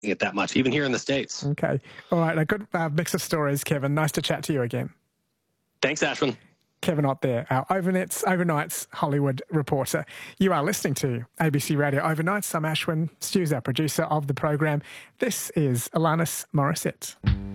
it that much, even here in the States. Okay. All right. A good mix of stories, Kevin. Nice to chat to you again. Thanks, Ashwin. Kevin Ott there, our Overnight's Hollywood reporter. You are listening to ABC Radio Overnights. I'm Ashwin. Stu's our producer of the program. This is Alanis Morissette.